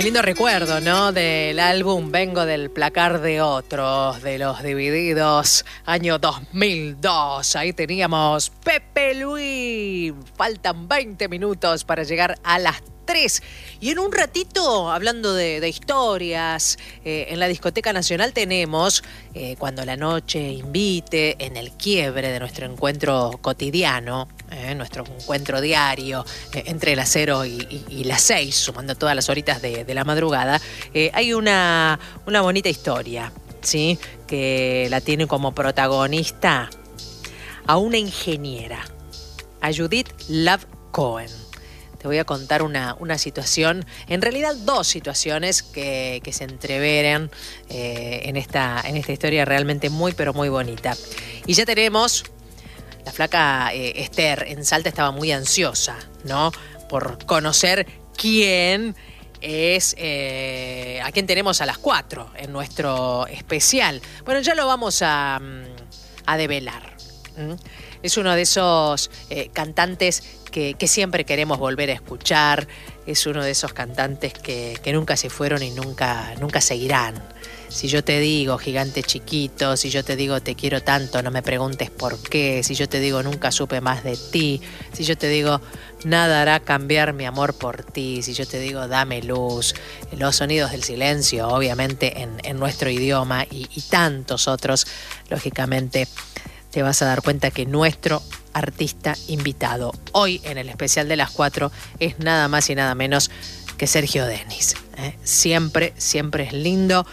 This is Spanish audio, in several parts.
Qué lindo recuerdo, ¿no? Del álbum Vengo del placar de otros, de los Divididos, año 2002. Ahí teníamos Pepe Luis. Faltan 20 minutos para llegar a las 3. Y en un ratito, hablando de historias, en la Discoteca Nacional tenemos Cuando la noche invite, en el quiebre de nuestro encuentro cotidiano, nuestro encuentro diario, entre las 0 y las 6, sumando todas las horitas de la madrugada. Hay una bonita historia, ¿sí? Que la tiene como protagonista a una ingeniera, a Judith Love Cohen. Te voy a contar una situación, en realidad dos situaciones que se entreveran en esta historia realmente muy, pero muy bonita. Y ya tenemos, la flaca Esther en Salta estaba muy ansiosa, ¿no? Por conocer quién es, a quién tenemos a las 4 en nuestro especial. Bueno, ya lo vamos a develar. Es uno de esos cantantes que siempre queremos volver a escuchar. Es uno de esos cantantes que nunca se fueron y nunca seguirán. Si yo te digo gigante chiquito, si yo te digo te quiero tanto, no me preguntes por qué, si yo te digo nunca supe más de ti, si yo te digo nada hará cambiar mi amor por ti, si yo te digo dame luz, los sonidos del silencio, obviamente en nuestro idioma y tantos otros, lógicamente te vas a dar cuenta que nuestro artista invitado hoy en el especial de las 4 es nada más y nada menos que Sergio Denis. Siempre es lindo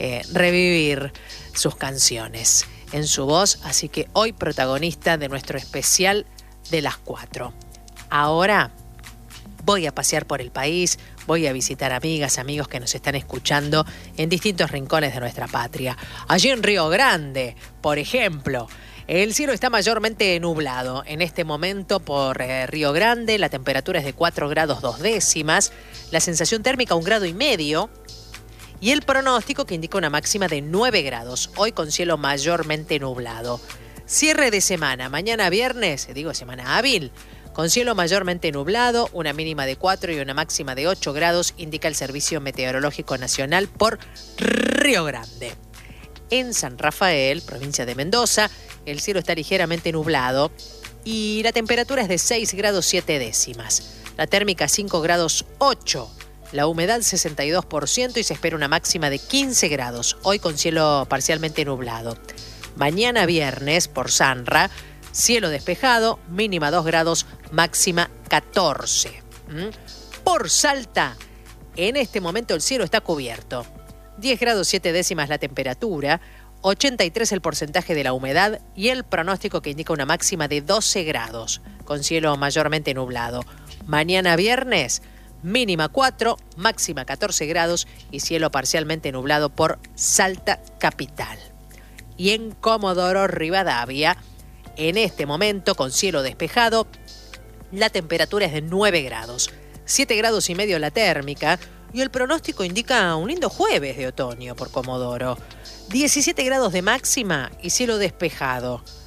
revivir sus canciones en su voz, así que hoy protagonista de nuestro especial de las 4. Ahora voy a pasear por el país, voy a visitar amigas, amigos que nos están escuchando en distintos rincones de nuestra patria. Allí en Río Grande, por ejemplo, el cielo está mayormente nublado en este momento por Río Grande. La temperatura es de 4 grados 2 décimas. La sensación térmica 1,5 grados. Y el pronóstico que indica una máxima de 9 grados. Hoy con cielo mayormente nublado. Cierre de semana. Mañana viernes, semana hábil, con cielo mayormente nublado. Una mínima de 4 y una máxima de 8 grados. Indica el Servicio Meteorológico Nacional por Río Grande. En San Rafael, provincia de Mendoza, el cielo está ligeramente nublado y la temperatura es de 6 grados 7 décimas. La térmica 5 grados 8, la humedad 62% y se espera una máxima de 15 grados, hoy con cielo parcialmente nublado. Mañana viernes por Sanra, cielo despejado, mínima 2 grados, máxima 14. Por Salta, en este momento el cielo está cubierto. 10 grados 7 décimas la temperatura, 83 el porcentaje de la humedad y el pronóstico que indica una máxima de 12 grados, con cielo mayormente nublado. Mañana viernes, mínima 4, máxima 14 grados y cielo parcialmente nublado por Salta capital. Y en Comodoro Rivadavia, en este momento con cielo despejado, la temperatura es de 9 grados, 7 grados y medio la térmica, y el pronóstico indica un lindo jueves de otoño por Comodoro. 17 grados de máxima y cielo despejado.